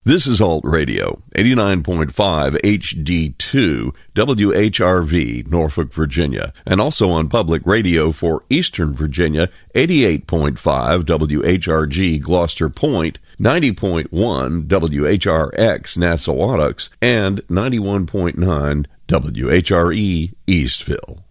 This is Alt Radio, 89.5 HD2, WHRV, Norfolk, Virginia, and also on public radio for Eastern Virginia, 88.5 WHRG, Gloucester Point, 90.1 WHRX, Nassau, and 91.9 WHRE, Eastville.